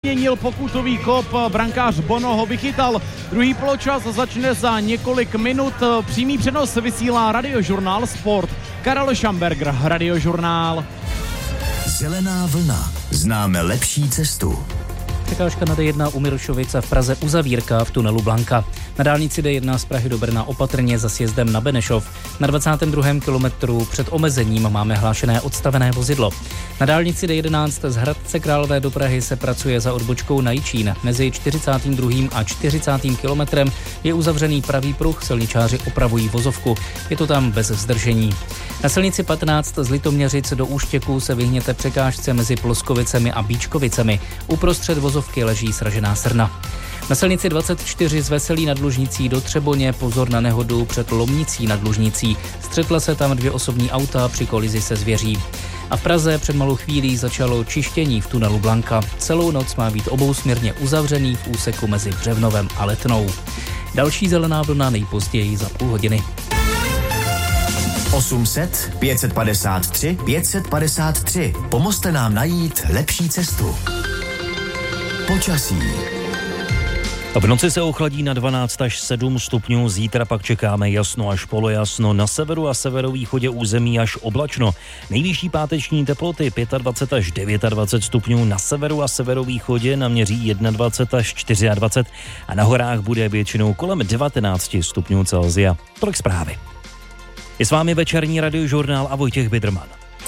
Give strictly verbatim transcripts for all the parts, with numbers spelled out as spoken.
vyměnil pokutový kop, brankář Bono ho vychytal. Druhý poločas začne za několik minut. Přímý přenos vysílá Radiožurnál Sport. Karel Šamberger, Radiožurnál. Zelená vlna. Známe lepší cestu. Překážka na D jedna u Mirošovic a v Praze uzavírka v tunelu Blanka. Na dálnici D jedna z Prahy do Brna opatrně za sjezdem na Benešov. Na dvacátém druhém kilometru před omezením máme hlášené odstavené vozidlo. Na dálnici D jedenáct z Hradce Králové do Prahy se pracuje za odbočkou na Jičín. Mezi čtyřicátým druhým a čtyřicátým kilometrem je uzavřený pravý pruh, silničáři opravují vozovku. Je to tam bez zdržení. Na silnici patnáct z Litoměřic do Úštěku se vyhněte překážce mezi Ploskovicemi a Bíčkovicemi. Uprostřed vozovky leží sražená srna. Na silnici dvacet čtyři z Veselí nad Lužnicí do Třeboně pozor na nehodu před Lomnicí nad Lužnicí. Střetla se tam dvě osobní auta při kolizi se zvěří. A v Praze před malou chvílí začalo čištění v tunelu Blanka. Celou noc má být obousměrně uzavřený v úseku mezi Břevnovem a Letnou. Další zelená vlna nejpozději za půl hodiny. osm set, pět set padesát tři, pět set padesát tři. Pomozte nám najít lepší cestu. Počasí. V noci se ochladí na dvanáct až sedm stupňů, zítra pak čekáme jasno až polojasno, na severu a severovýchodě území až oblačno. Nejvyšší páteční teploty dvacet pět až dvacet devět stupňů, na severu a severovýchodě naměří dvacet jedna až dvacet čtyři a na horách bude většinou kolem devatenáct stupňů Celsia. Tolik zprávy. Je s vámi večerní Radiožurnál a Vojtěch Biderman.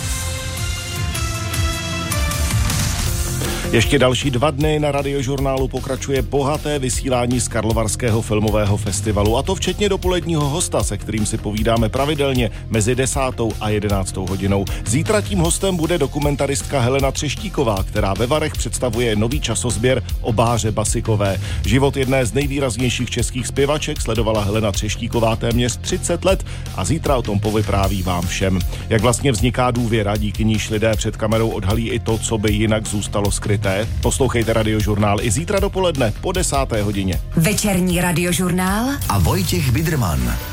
Ještě další dva dny na Radiožurnálu pokračuje bohaté vysílání z Karlovarského filmového festivalu, a to včetně dopoledního hosta, se kterým si povídáme pravidelně mezi desátou a jedenáctou hodinou. Zítra tím hostem bude dokumentaristka Helena Třeštíková, která ve Varech představuje nový časozběr o Báře Basikové. Život jedné z nejvýraznějších českých zpěvaček sledovala Helena Třeštíková téměř třicet let a zítra o tom povypráví vám všem. Jak vlastně vzniká důvěra, díky níž lidé před kamerou odhalí i to, co by jinak zůstalo skryté. Poslouchejte Radiožurnál i zítra dopoledne po desáté hodině. Večerní Radiožurnál a Vojtěch Biderman.